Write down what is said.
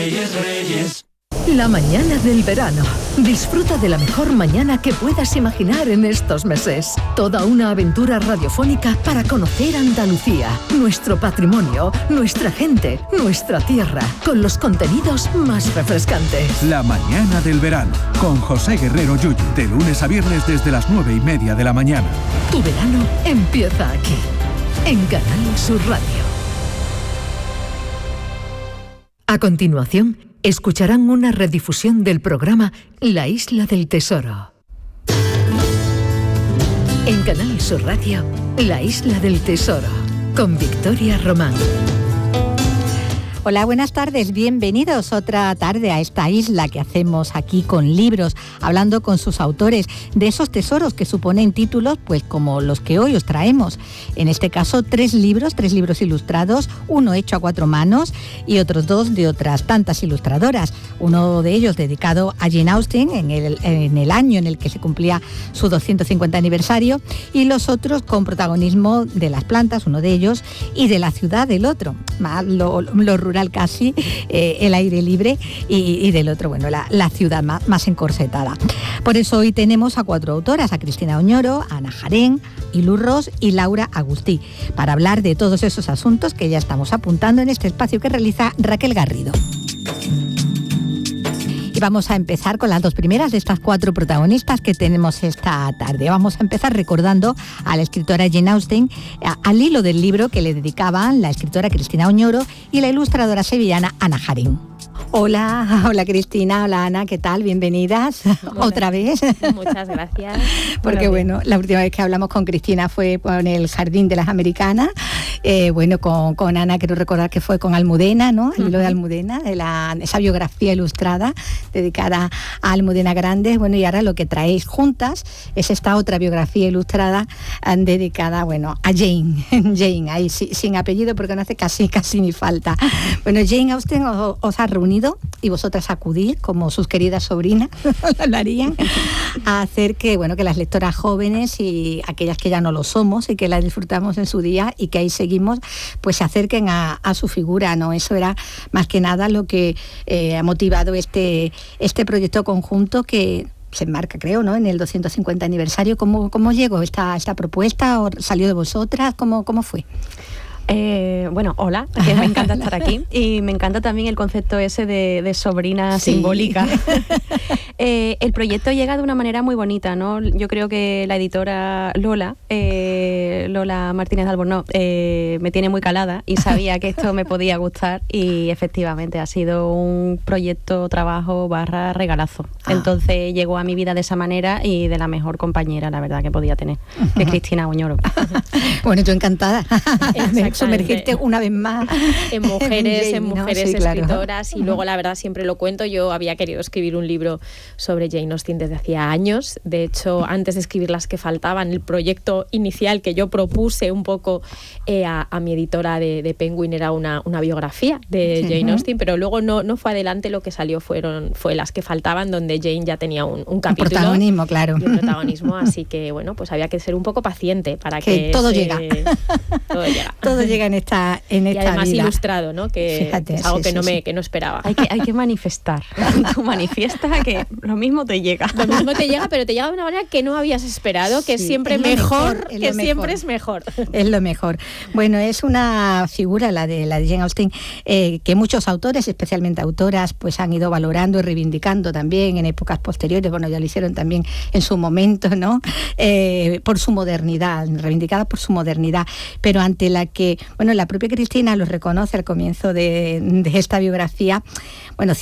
La mañana del verano. Disfruta de la mejor mañana que puedas imaginar en estos meses. Toda una aventura radiofónica para conocer Andalucía, nuestro patrimonio, nuestra gente, nuestra tierra, con los contenidos más refrescantes. La mañana del verano, con José Guerrero Yuyu, de lunes a viernes desde las 9:30 de la mañana. Tu verano empieza aquí, en Canal Sur Radio. A continuación, escucharán una redifusión del programa La Isla del Tesoro. En Canal Sur Radio, La Isla del Tesoro, con Victoria Román. Hola, buenas tardes, bienvenidos otra tarde a esta isla que hacemos aquí con libros, hablando con sus autores de esos tesoros que suponen títulos pues como los que hoy os traemos. En este caso, tres libros ilustrados, uno hecho a 4 manos y otros 2 de otras tantas ilustradoras. Uno de ellos dedicado a Jane Austen en el año en el que se cumplía su 250 aniversario, y los otros con protagonismo de las plantas, uno de ellos, y de la ciudad del otro, más lo rural casi, el aire libre, y del otro, bueno, la ciudad más encorsetada. Por eso hoy tenemos a 4 autoras, a Cristina Oñoro, a Ana Jarén, Ilu Ros y Laura Agustí, para hablar de todos esos asuntos que ya estamos apuntando en este espacio que realiza Raquel Garrido. Y vamos a empezar con las 2 primeras de estas 4 protagonistas que tenemos esta tarde. Vamos a empezar recordando a la escritora Jane Austen, al hilo del libro que le dedicaban la escritora Cristina Oñoro y la ilustradora sevillana Ana Jarén. Hola Cristina, hola Ana, ¿qué tal? Bienvenidas. Hola. Otra vez. Muchas gracias. Porque bueno, la última vez que hablamos con Cristina fue con el Jardín de las Americanas, con Ana quiero recordar que fue con Almudena, ¿no? El hilo de Almudena, de esa biografía ilustrada dedicada a Almudena Grandes. Bueno, y ahora lo que traéis juntas es esta otra biografía ilustrada dedicada, bueno, a Jane. Jane, ahí sin apellido porque no hace casi ni falta. Bueno, Jane Austen os ha reunido y vosotras acudís como sus queridas sobrinas lo harían, a hacer que las lectoras jóvenes y aquellas que ya no lo somos y que la disfrutamos en su día y que ahí seguimos, pues se acerquen a su figura, ¿no? Eso era más que nada lo que ha motivado este proyecto conjunto que se enmarca, creo, ¿no?, en el 250 aniversario. ¿Cómo llegó esta propuesta? ¿O salió de vosotras? ¿Cómo fue? Bueno, hola, que me encanta estar aquí y me encanta también el concepto ese de sobrina simbólica. El proyecto llega de una manera muy bonita, ¿no? Yo creo que la editora Lola Martínez de Albornoz me tiene muy calada y sabía que esto me podía gustar, y efectivamente ha sido un proyecto, trabajo / regalazo. Entonces llegó a mi vida de esa manera y de la mejor compañera, la verdad, que podía tener, que es Cristina Oñoro. Bueno, yo encantada de sumergirte una vez más en mujeres, ¿no? Sí, escritoras, claro. Y luego, la verdad, siempre lo cuento, yo había querido escribir un libro sobre Jane Austen desde hacía años. De hecho, antes de escribir Las que faltaban, el proyecto inicial que yo propuse un poco a mi editora de Penguin era una biografía de Jane Austen, pero luego no fue adelante. Lo que salió fue Las que faltaban, donde Jane ya tenía un capítulo. Un protagonismo, claro. Y un protagonismo, así que, bueno, pues había que ser un poco paciente para que todo llega. Todo llega en esta y además vida. Ilustrado, ¿no? Que fíjate, es algo que no esperaba. Hay que manifestar. Tú manifiesta que lo mismo te llega. Lo mismo te llega, pero te llega de una manera que no habías esperado, que es siempre mejor, que siempre es mejor. Es lo mejor. Bueno, es una figura, la de Jane Austen, que muchos autores, especialmente autoras, pues han ido valorando y reivindicando también en épocas posteriores. Bueno, ya lo hicieron también en su momento, ¿no? Por su modernidad, reivindicada por su modernidad, pero ante la que, bueno, la propia Cristina lo reconoce al comienzo de esta biografía. Bueno,